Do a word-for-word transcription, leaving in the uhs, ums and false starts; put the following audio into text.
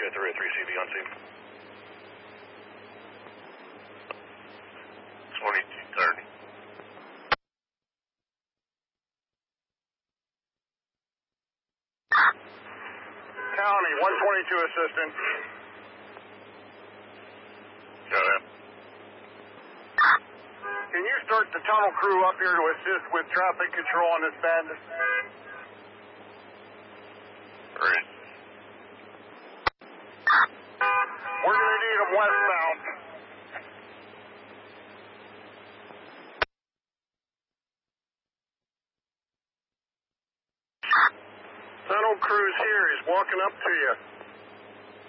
got the three C V on scene. twenty-two thirty. County, one twenty-two assistant. Got it. Can you start the tunnel crew up here to assist with traffic control on this bend? Right. We're going to need them westbound. Tunnel crew's here. He's walking up to you.